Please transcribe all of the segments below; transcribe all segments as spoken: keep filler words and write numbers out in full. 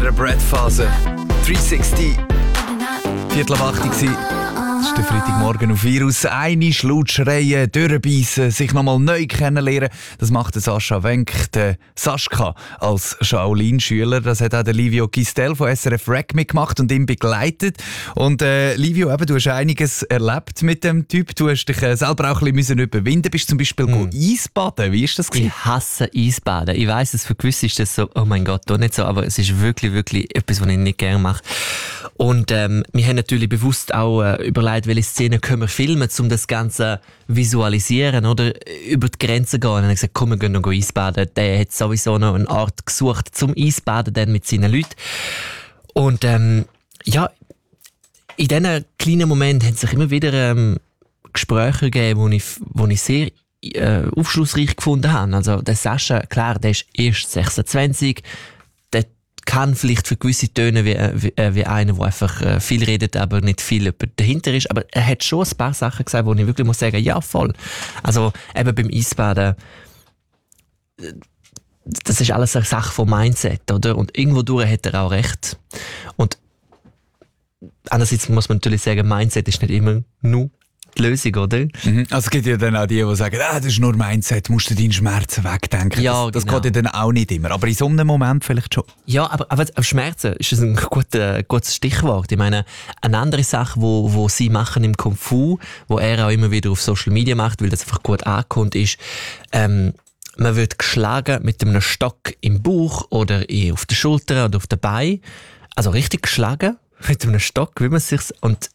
einer Brettphase. dreihundertsechzig. Viertel ab acht war. Das ist der Freitagmorgen auf Virus. Eine laut schreien, durchbeissen, sich nochmal neu kennenlernen. Das macht der Sascha Wenk, der Sascha, als Shaolin-Schüler. Das hat auch der Livio Gistel von S R F Rec mitgemacht und ihn begleitet. Und äh, Livio, eben, du hast einiges erlebt mit dem Typ. Du hast dich äh, selber auch ein bisschen überwinden. Du bist zum Beispiel mm. Eisbaden. Wie ist das gewesen? Ich hasse Eisbaden. Ich weiss, es für gewisse ist das so, oh mein Gott, doch nicht so, aber es ist wirklich, wirklich etwas, was ich nicht gerne mache. Und ähm, wir haben natürlich bewusst auch äh, überlegt, welche Szenen können wir filmen, um das Ganze visualisieren oder über die Grenze gehen. Und dann haben wir gesagt, komm, wir gehen noch Eisbaden. Der hat sowieso noch eine Art gesucht zum Eisbaden dann mit seinen Leuten. Und ähm, ja, in diesen kleinen Momenten haben sich immer wieder ähm, Gespräche gegeben, die ich, wo ich sehr äh, aufschlussreich gefunden habe. Also der Sascha, klar, der ist erst sechsundzwanzig, kann vielleicht für gewisse Töne wie, wie, wie einer, der einfach äh, viel redet, aber nicht viel dahinter ist. Aber er hat schon ein paar Sachen gesagt, wo ich wirklich muss sagen, ja, voll. Also eben beim Eisbaden, das ist alles eine Sache von Mindset, oder? Und irgendwo durch hat er auch recht. Und andererseits muss man natürlich sagen, Mindset ist nicht immer nur die Lösung, oder? Mhm. Also es gibt ja dann auch die, die sagen, ah, das ist nur Mindset, musst du deinen Schmerzen wegdenken. Ja, das das genau. geht ja dann auch nicht immer, aber in so einem Moment vielleicht schon. Ja, aber, aber Schmerzen ist ein guter, gutes Stichwort. Ich meine, eine andere Sache, wo, wo sie machen im Kung Fu, wo er auch immer wieder auf Social Media macht, weil das einfach gut ankommt, ist, ähm, man wird geschlagen mit einem Stock im Bauch oder auf der Schulter oder auf der Bein. Also richtig geschlagen mit einem Stock, wie man sich und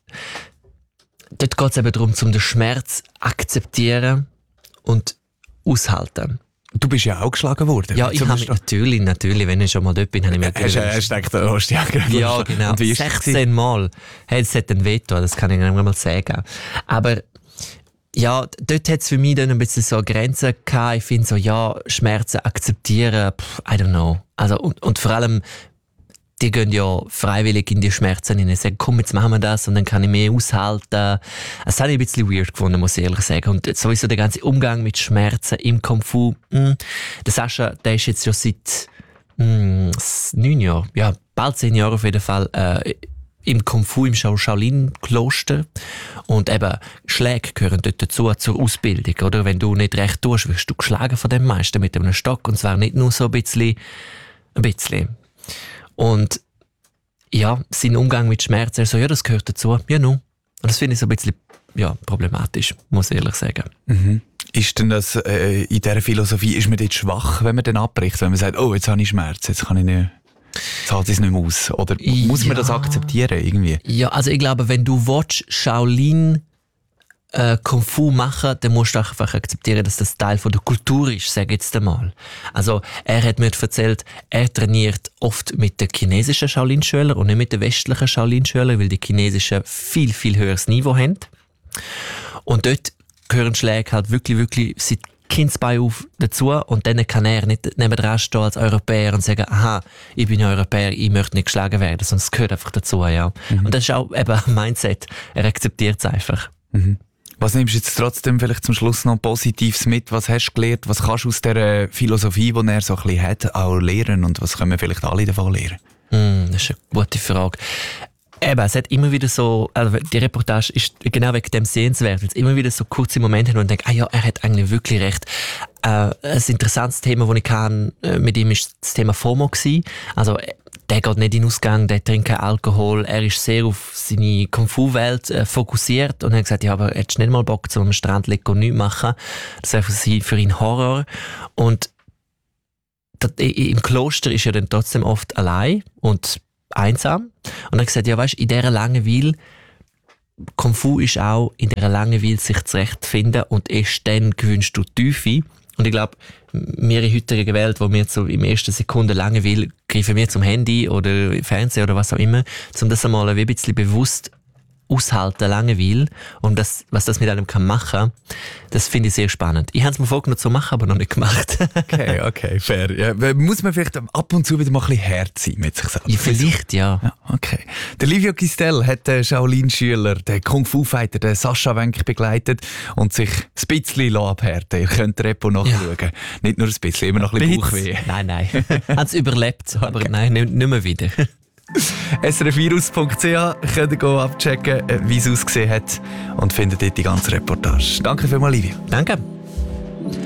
dort geht es eben darum, um den Schmerz akzeptieren und aushalten. Du bist ja auch geschlagen worden. Ja, ich habe mich natürlich, natürlich, wenn ich schon mal dort bin, habe ich mir gedacht... Hast du gedacht, du hast ja Ja, genau. sechzehn Mal. Hey, es hat ein Veto, das kann ich nicht mal sagen. Aber ja, dort hat es für mich dann ein bisschen so Grenzen gehabt. Ich finde so, ja, Schmerzen akzeptieren, pff, I don't know. Also, und, und vor allem, die gehen ja freiwillig in die Schmerzen hinein. Sagen, komm, jetzt machen wir das und dann kann ich mehr aushalten. Das habe ich ein bisschen weird gefunden, muss ich ehrlich sagen. Und sowieso der ganze Umgang mit Schmerzen im Kung Fu. Mh. Der Sascha, der ist jetzt schon seit mh, neun Jahren, ja, bald zehn Jahre auf jeden Fall, äh, im Kung Fu, im Shaolin-Kloster. Und eben, Schläge gehören dort dazu, zur Ausbildung, oder? Wenn du nicht recht tust, wirst du geschlagen von dem Meister mit einem Stock. Und zwar nicht nur so ein bisschen, ein bisschen. Und ja, sein Umgang mit Schmerzen, er so, ja, das gehört dazu, ja, no. Und das finde ich so ein bisschen ja, problematisch, muss ich ehrlich sagen. Mhm. Ist denn das, äh, in dieser Philosophie, ist man dort schwach, wenn man dann abbricht, wenn man sagt, oh, jetzt habe ich Schmerz, jetzt kann ich nicht, jetzt hält es nicht mehr aus? Oder muss man ja. das akzeptieren, irgendwie? Ja, also ich glaube, wenn du willst, Shaolin Äh, Kung Fu machen, dann musst du einfach akzeptieren, dass das Teil von der Kultur ist, sag ich jetzt einmal. Also, er hat mir erzählt, er trainiert oft mit den chinesischen Shaolin-Schülern und nicht mit den westlichen Shaolin-Schülern, weil die chinesischen viel, viel höheres Niveau haben. Und dort gehören Schläge halt wirklich, wirklich seit Kindsbein auf dazu und dann kann er nicht nebendran stehen als Europäer und sagen, aha, ich bin Europäer, ich möchte nicht geschlagen werden, sondern es gehört einfach dazu, ja. Mhm. Und das ist auch eben ein Mindset. Er akzeptiert es einfach. Mhm. Was nimmst du jetzt trotzdem vielleicht zum Schluss noch Positives mit? Was hast du gelernt? Was kannst du aus dieser Philosophie, die er so ein bisschen hat, auch lernen? Und was können wir vielleicht alle davon lernen? Mm, das ist eine gute Frage. Eben, es hat immer wieder so, also die Reportage ist genau wegen dem sehenswert, weil es immer wieder so kurze Momente hat und denkt, ah ja, er hat eigentlich wirklich recht. Äh, ein interessantes Thema, das ich kann, äh, mit ihm ist das Thema FOMO gewesen. Also, der geht nicht in den Ausgang, der trinkt keinen Alkohol, er ist sehr auf seine Kung-Fu-Welt äh, fokussiert und hat gesagt, ja, aber er hat nicht mal Bock, zu einem Strand liegen und nichts machen. Das wäre für, für ihn Horror. Und das, im Kloster ist er dann trotzdem oft allein und einsam. Und er hat gesagt, ja, weißt, in dieser Langeweile, Kung Fu ist auch in dieser Langeweile sich zurechtfinden und erst dann gewünscht du Tiefe. Und ich glaube, wir in der heutigen Welt, wo wir so im ersten Sekunde Langeweile greifen wir zum Handy oder Fernseher oder was auch immer, um das einmal ein bisschen bewusst aushalten, Langeweile und das, was das mit einem kann machen, das finde ich sehr spannend. Ich habe es mir vorgenommen zu machen, aber noch nicht gemacht. Okay, okay, fair. Ja, muss man vielleicht ab und zu wieder mal ein bisschen hart sein mit sich selber? Ja, vielleicht, ja. ja. Okay. Der Livio Gistel hat den Shaolin-Schüler, den Kung-Fu-Fighter, den Sascha Wenk begleitet und sich ein bisschen abhärten. Ihr könnt den Repo nachschauen. Ja. Nicht nur ein bisschen, immer noch ein bisschen Bauchweh. Nein, nein. Haben es überlebt, aber okay. Nein, nicht, nicht mehr wieder. S R F virus punkt c h könnt ihr abchecken, wie es ausgesehen hat und findet dort die ganze Reportage. Danke vielmals, Livio. Danke.